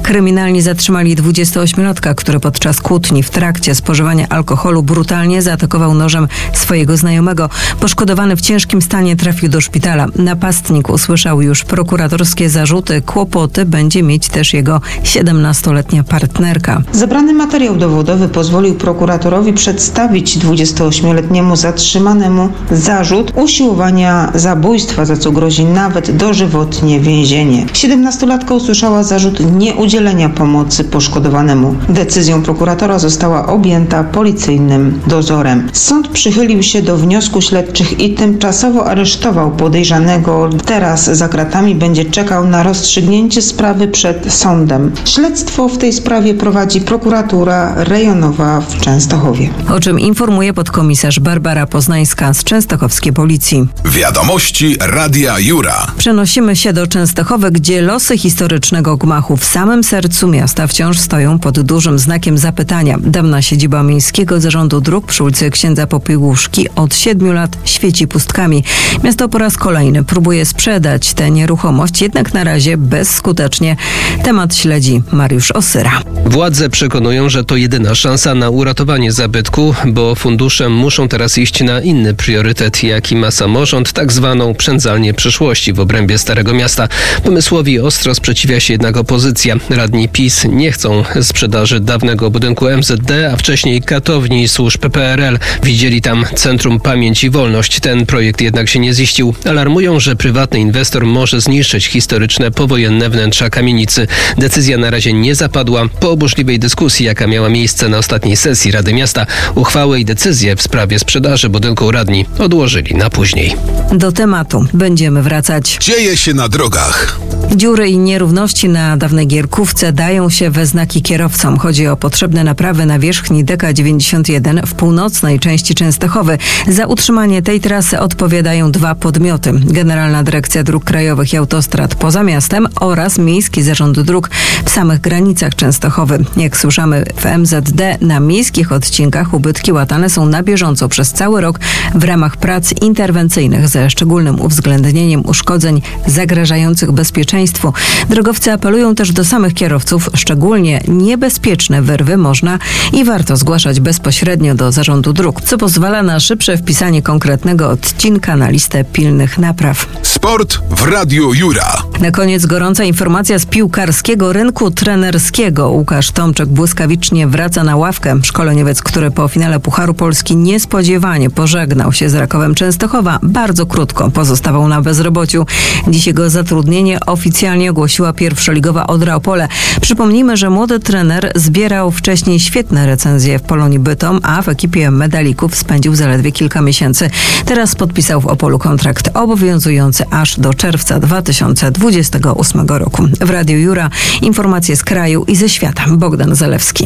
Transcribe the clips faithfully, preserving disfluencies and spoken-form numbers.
Kryminalni zatrzymali dwudziestoośmiolatka, który podczas kłótni w trakcie spożywania alkoholu brutalnie zaatakował nożem swojego znajomego. Poszkodowany w ciężkim stanie trafił do szpitala. Napastnik usłyszał już prokuratorskie zarzuty. Kłopoty będzie mieć też jego siedemnastoletnia partnerka. Zebrany materiał dowodowy pozwolił prokuratorowi przedstawić dwudziestoośmioletniemu zatrzymanemu zarzut usiłowania zabójstwa, za co grozi nawet dożywotnie więzienie. siedemnastolatka usłyszała zarzut nieudzielenia pomocy poszkodowanemu. Decyzją prokuratora została objęta policyjnym dozorem. Sąd przychylił się do wniosku śledczych i tymczasowo aresztował podejrzanego. Teraz za kratami będzie czekał na rozstrzygnięcie sprawy przed sądem. Śledztwo w tej sprawie prowadzi prokuratura rejonowa w Częstochowie. O czym informuje podkomisarz Barbara Poznańska z częstochowskiej policji. Wiadomości Radia Jura. Przenosimy się do Częstochowy, gdzie losy historycznego gmachu w samym sercu miasta wciąż stoją pod dużym znakiem zapytania. Dawna siedziba Miejskiego Zarządu Dróg przy ulicy Księdza Popiełuszki od siedmiu lat świeci pustkami. Miasto po raz kolejny próbuje sprzedać tę nieruchomość, jednak na razie bezskutecznie. Temat śledzi Mariusz Osyra. Władze przekonują, że to jedyna szansa na uratowanie zabytku, bo fundusze muszą teraz iść na inny priorytet, jaki ma samorząd, tak zwaną przędzalnię przyszłości w obrębie Starego Miasta. Pomysłowi ostro sprzeciwia się jednak opozycja. Radni PiS nie chcą sprzedaży dawnego budynku M Z D, a wcześniej katowni służb P R L. Widzieli tam Centrum Pamięć i Wolność. Ten projekt jednak się nie ziścił. Alarmują, że prywatny inwestor może zniszczyć historyczne powojenne wnętrza kamienicy. Decyzja na razie nie zapadła. Po oburzliwej dyskusji, jaka miała miejsce na ostatniej sesji Rady Miasta, uchwały i decyzje w sprawie sprzedaży budynku radni odłożyli na później. Do tematu będziemy wracać. Dzieje się na drogach. Dziury i nierówności na dawnej Gierkówce dają się we znaki kierowcom. Chodzi o potrzebne naprawy na wierzchni D K dziewięćdziesiąt jeden w północnej części Częstochowy. Za utrzymanie tej trasy odpowiadają dwa podmioty. Generalna Dyrekcja Dróg Krajowych i Autostrad poza miastem oraz Miejski Zarząd Dróg w samych granicach Częstochowy. Jak słyszamy w M Z D, na miejskich odcinkach ubytki łatane są na bieżąco przez cały rok w ramach prac interwencyjnych ze szczególnym uwzględnieniem uszkodzeń zagrażających bezpieczeństwu. Drogowcy apelują też do samych kierowców, szczególnie niebezpieczne wyrwy można i warto zgłaszać bezpośrednio do Zarządu Dróg, co pozwala na szybsze wpisanie konkretnego odcinka na listę pilnych napraw. Sport w Radiu Jura. Na koniec gorąca informacja z piłkarskiego rynku trenerskiego. Łukasz Tomczek błyskawicznie wraca na ławkę. Szkoleniowiec, który po finale Pucharu Polski niespodziewanie pożegnał się z Rakowem Częstochowa, bardzo krótko pozostawał na bezrobociu. Dziś jego zatrudnienie oficjalnie ogłosiła pierwszoligowa Odra Opole. Przypomnijmy, że młody trener zbierał wcześniej świetne recenzje w Polonii Bytom, a w ekipie medalików spędził zaledwie kilka miesięcy. Teraz podpisał w Opolu kontrakt obowiązujący aż do czerwca dwa tysiące dwudziestego ósmego roku. W Radiu Jura informacje z kraju i ze świata. Bogdan Zalewski.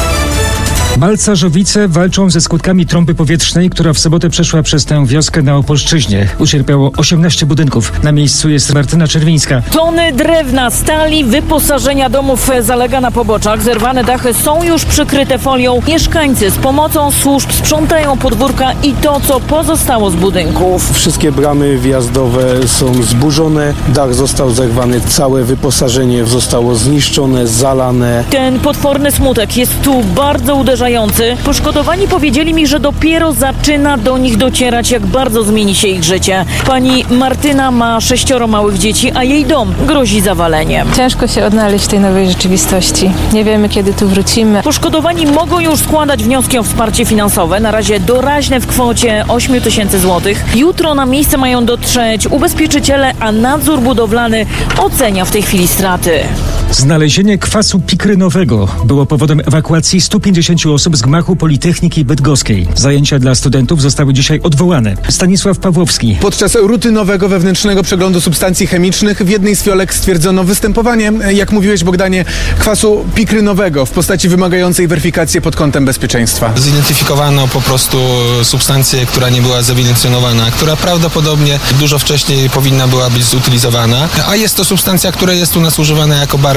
Balcarzowice walczą ze skutkami trąby powietrznej, która w sobotę przeszła przez tę wioskę na Opolszczyźnie. Ucierpiało osiemnaście budynków. Na miejscu jest Martyna Czerwińska. Tony drewna, stali, wyposażenia domów zalega na poboczach. Zerwane dachy są już przykryte folią. Mieszkańcy z pomocą służb sprzątają podwórka i to, co pozostało z budynków. Wszystkie bramy wjazdowe są zburzone. Dach został zerwany. Całe wyposażenie zostało zniszczone, zalane. Ten potworny smutek jest tu bardzo uderzający. Poszkodowani powiedzieli mi, że dopiero zaczyna do nich docierać, jak bardzo zmieni się ich życie. Pani Martyna ma sześcioro małych dzieci, a jej dom grozi zawaleniem. Ciężko się odnaleźć w tej nowej rzeczywistości. Nie wiemy, kiedy tu wrócimy. Poszkodowani mogą już składać wnioski o wsparcie finansowe, na razie doraźne w kwocie ośmiu tysięcy złotych. Jutro na miejsce mają dotrzeć ubezpieczyciele, a nadzór budowlany ocenia w tej chwili straty. Znalezienie kwasu pikrynowego było powodem ewakuacji stu pięćdziesięciu osób z gmachu Politechniki Bydgoskiej. Zajęcia dla studentów zostały dzisiaj odwołane. Stanisław Pawłowski. Podczas rutynowego wewnętrznego przeglądu substancji chemicznych w jednej z fiolek stwierdzono występowanie, jak mówiłeś, Bogdanie, kwasu pikrynowego w postaci wymagającej weryfikacji pod kątem bezpieczeństwa. Zidentyfikowano po prostu substancję, która nie była zewidencjonowana, która prawdopodobnie dużo wcześniej powinna była być zutylizowana, a jest to substancja, która jest u nas używana jako barwa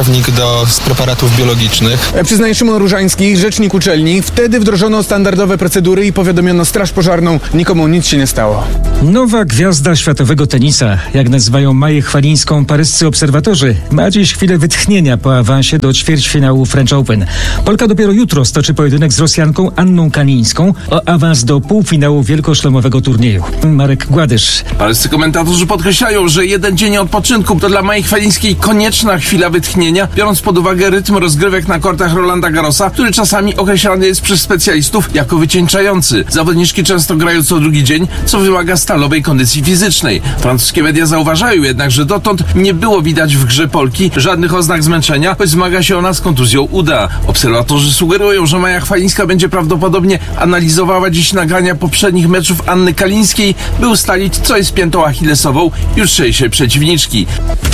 barwnik do z preparatów biologicznych. Przyznaje Szymon Różański, rzecznik uczelni. Wtedy wdrożono standardowe procedury i powiadomiono straż pożarną. Nikomu nic się nie stało. Nowa gwiazda światowego tenisa, jak nazywają Maję Chwalińską paryscy obserwatorzy, ma dziś chwilę wytchnienia po awansie do ćwierćfinału French Open. Polka dopiero jutro stoczy pojedynek z Rosjanką Anną Kanińską o awans do półfinału wielkoszlemowego turnieju. Marek Gładysz. Paryscy komentatorzy podkreślają, że jeden dzień odpoczynku to dla Mai Chwalińskiej konieczna chwila wytchnienia, biorąc pod uwagę rytm rozgrywek na kortach Rolanda Garrosa, który czasami określany jest przez specjalistów jako wycieńczający. Zawodniczki często grają co drugi dzień, co wymaga stalowej kondycji fizycznej. Francuskie media zauważają jednak, że dotąd nie było widać w grze Polki żadnych oznak zmęczenia, choć zmaga się ona z kontuzją uda. Obserwatorzy sugerują, że Maja Chwalińska będzie prawdopodobnie analizowała dziś nagrania poprzednich meczów Anny Kalińskiej, by ustalić, co jest piętą achillesową jutrzejszej przeciwniczki.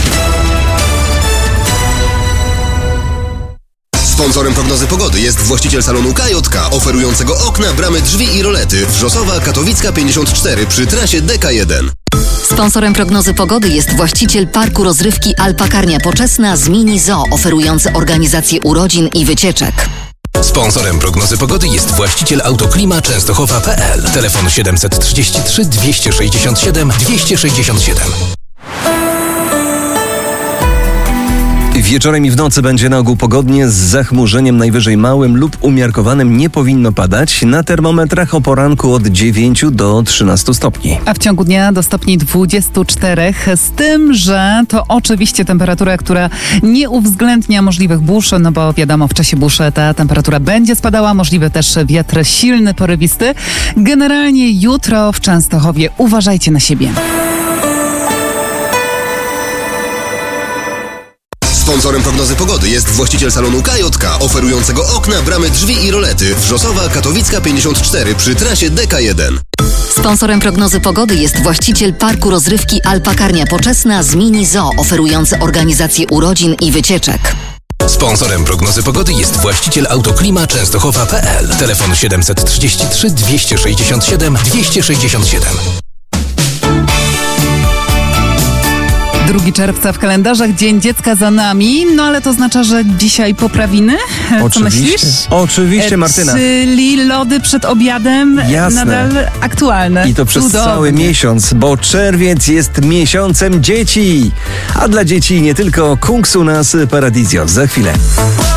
Sponsorem prognozy pogody jest właściciel salonu K J K, oferującego okna, bramy, drzwi i rolety. Wrzosowa, Katowicka pięćdziesiąt cztery przy trasie D K jeden. Sponsorem prognozy pogody jest właściciel parku rozrywki Alpakarnia Poczesna z Mini Zoo, oferujący organizację urodzin i wycieczek. Sponsorem prognozy pogody jest właściciel Autoklima Częstochowa kropka p l. Telefon siedemset trzydzieści trzy dwieście sześćdziesiąt siedem dwieście sześćdziesiąt siedem. Wieczorem i w nocy będzie na ogół pogodnie z zachmurzeniem najwyżej małym lub umiarkowanym. Nie powinno padać. Na termometrach o poranku od dziewięciu do trzynastu stopni. A w ciągu dnia do stopni dwudziestu czterech. Z tym, że to oczywiście temperatura, która nie uwzględnia możliwych burz, no bo wiadomo, w czasie burzy ta temperatura będzie spadała. Możliwy też wiatr silny, porywisty. Generalnie jutro w Częstochowie uważajcie na siebie. Sponsorem prognozy pogody jest właściciel salonu K J K, oferującego okna, bramy, drzwi i rolety. Wrzosowa, Katowicka pięćdziesiąt cztery przy trasie D K jeden. Sponsorem prognozy pogody jest właściciel parku rozrywki Alpakarnia Poczesna z Mini Zoo, oferujący organizację urodzin i wycieczek. Sponsorem prognozy pogody jest właściciel Autoklima Częstochowa kropka p l. Telefon siedemset trzydzieści trzy dwieście sześćdziesiąt siedem dwieście sześćdziesiąt siedem. drugiego czerwca w kalendarzach, Dzień Dziecka za nami, no ale to oznacza, że dzisiaj poprawiny? Co Oczywiście. myślisz? Oczywiście, Martyna. Czyli lody przed obiadem Jasne. nadal aktualne. I to przez Cudownie. cały miesiąc, bo czerwiec jest miesiącem dzieci. A dla dzieci nie tylko Kungsu nas Paradizio. Za chwilę.